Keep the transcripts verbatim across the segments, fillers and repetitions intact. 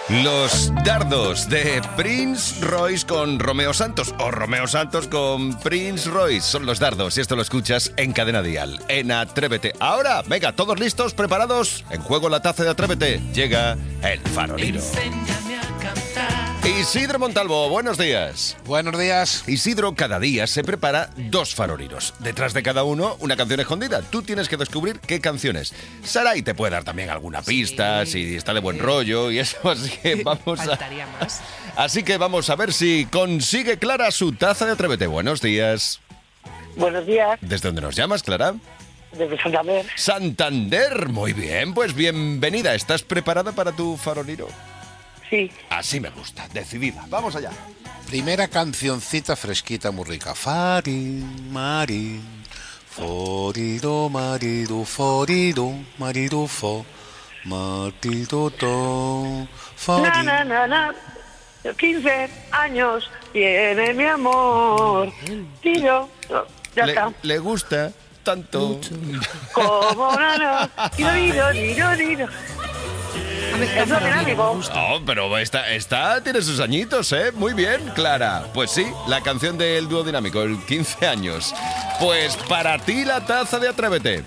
Los dardos de Prince Royce con Romeo Santos o Romeo Santos con Prince Royce son los dardos y esto lo escuchas en Cadena Dial, en Atrévete. Ahora, venga, todos listos, preparados, en juego la taza de Atrévete. Llega el farolero. Enséñame a cantar. Isidro Montalvo, buenos días. Buenos días. Isidro cada día se prepara dos faroliros. Detrás de cada uno, una canción escondida. Tú tienes que descubrir qué canción es. Saray te puede dar también alguna pista, sí, si está de buen rollo y eso, así que vamos a... Faltaría más. Así que vamos a ver si consigue Clara su taza de Atrévete. Buenos días. Buenos días, ¿Desde dónde nos llamas, Clara? desde Santander. Santander. Muy bien, pues bienvenida. ¿Estás preparada para tu faroliro? Sí, Así me gusta, decidida. Vamos allá. Primera cancioncita fresquita, muy rica. Farin, marin, forido, marido, forido, marido, fo, marido, do, na, farin. na, na, na. quince años tiene mi amor. Y yo, no, ya Le, está. le gusta tanto. Como nana. Tiro, tiro, tiro, tiro. A ver, Es lo dinámico. Oh, pero esta, esta tiene sus añitos, ¿eh? Muy bien, Clara. Pues sí, la canción del dúo dinámico, el quince años. Pues para ti la taza de Atrévete.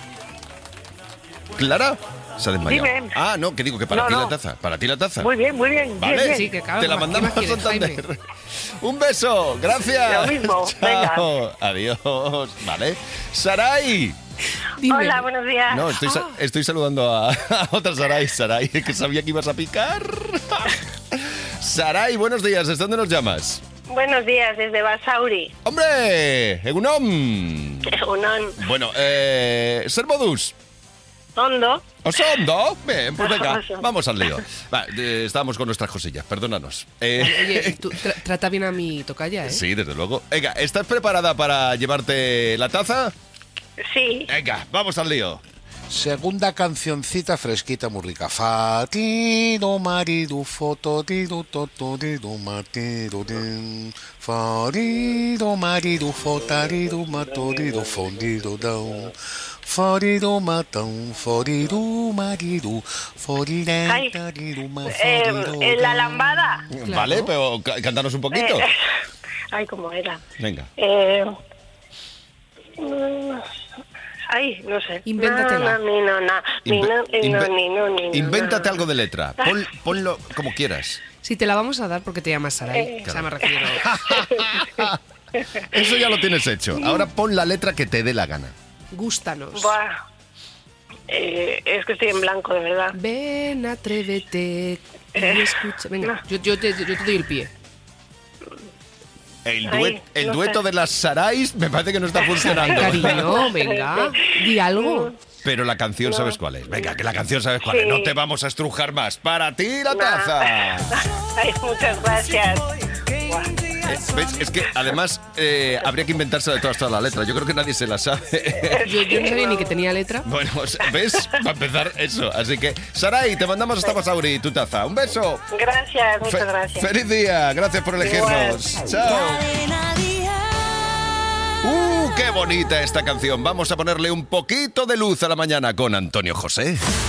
¿Clara? Se ha desmayado. Dime. Ah, no, que digo que para No, ti no. la taza. Para ti la taza. Muy bien, muy bien. Vale, Bien, bien. Sí, que claro, te la ¿qué mandamos más a quieres, Santander. Un beso, gracias. Lo mismo, venga. Chao. Adiós. Vale. Saray. Dime. Hola, buenos días. No, estoy, sa- estoy saludando a, a otra Saray. Saray, que sabía que ibas a picar. Saray, buenos días. ¿Desde dónde nos llamas? Buenos días, desde Basauri. ¡Hombre! ¡Egunon! Unón. Bueno, eh... Ser modus. Hondo. ¿Osondo? Bien, pues venga, Oso. vamos al lío. Va, eh, estábamos con nuestras cosillas, perdónanos. Eh, Oye, tú tra- trata bien a mi tocaya, ¿eh? sí, desde luego. Venga, ¿estás preparada para llevarte la taza? Sí. Venga, vamos al lío. Segunda cancioncita fresquita, muy rica. Farido, marido, fotodido, totodido, marido, din. Farido, marido, fotarido, matodido, fondido, down. Forido, matón, forido, marido, forida, Ay, tarido, Eh, maforido, en la down. lambada. Vale, pero ca- cántanos un poquito. Eh, ay, ¿cómo era? Venga. Eh, mm, ay, no sé. Invéntatela. Na, na, ni, no, na, ni, Inve- no, ni, no, inve- ni, no, ni, no, Invéntate na. algo de letra. Pon- ponlo como quieras. Sí, te la vamos a dar porque te llamas Saray. Eh. O sea, me refiero. Eso ya lo tienes hecho. Ahora pon la letra que te dé la gana. Gústanos. Buah. Eh, es que estoy en blanco, de verdad. Ven, atrévete y Eh, escucha. Venga, no. yo, yo te, yo te doy el pie. El, Ay, duet- el no dueto sé. de las Sarais me parece que no está funcionando. Cariño, venga, di algo. Pero la canción No. sabes cuál es. Venga, que la canción sabes cuál es. Sí. No te vamos a estrujar más. Para ti la No. taza. Ay, muchas gracias. Buah. Eh, ¿ves? Es que además eh, habría que inventarse de todas, toda la letra. Yo creo que nadie se la sabe. Yo, yo no sabía ni que tenía letra. Bueno, ¿ves? Va a empezar eso. Así que, Saray, te mandamos hasta Basauri tu taza. Un beso. Gracias, muchas Fe- gracias. Feliz día. Gracias por elegirnos. Igual. Chao. ¡Uh, qué bonita esta canción! Vamos a ponerle un poquito de luz a la mañana con Antonio José.